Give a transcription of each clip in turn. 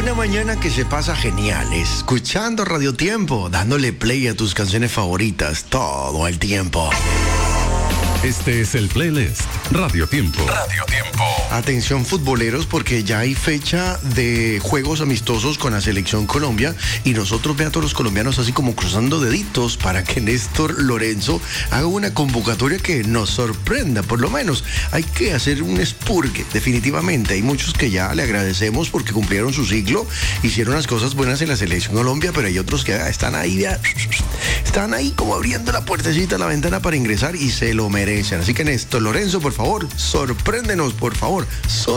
Una mañana que se pasa genial, escuchando Radio Tiempo, dándole play a tus canciones favoritas todo el tiempo. Este es el playlist Radio Tiempo. Radio Tiempo. Atención futboleros, porque ya hay fecha de juegos amistosos con la selección Colombia y nosotros ve a todos los colombianos así como cruzando deditos para que Néstor Lorenzo haga una convocatoria que nos sorprenda. Por lo menos hay que hacer un expurgue, definitivamente. Hay muchos que ya le agradecemos porque cumplieron su ciclo, hicieron las cosas buenas en la selección Colombia, pero hay otros que están ahí como abriendo la puertecita, la ventana para ingresar y se lo merecen. Así que Néstor Lorenzo, por favor, sorpréndenos, por favor,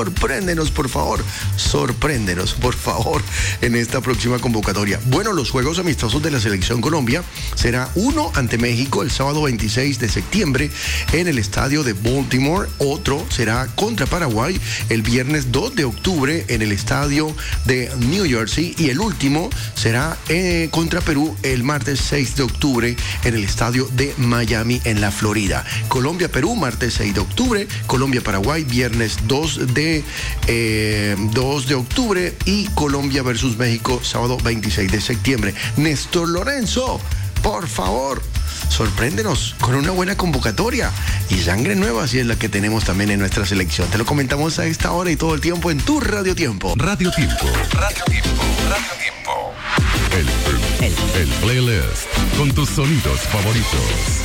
en esta próxima convocatoria. Bueno, los juegos amistosos de la selección Colombia será uno ante México el sábado 26 de septiembre en el estadio de Baltimore. Otro será contra Paraguay el viernes 2 de octubre en el estadio de New Jersey. Y el último será contra Perú el martes 6 de octubre en el estadio de Miami en la Florida. Colombia-Perú, martes 6 de octubre, Colombia-Paraguay, viernes 2 de octubre y Colombia versus México, sábado 26 de septiembre. Néstor Lorenzo, por favor, sorpréndenos con una buena convocatoria y sangre nueva, así es la que tenemos también en nuestra selección. Te lo comentamos a esta hora y todo el tiempo en tu Radio Tiempo. Radio Tiempo. Radio Tiempo. Radio Tiempo. El playlist con tus sonidos favoritos.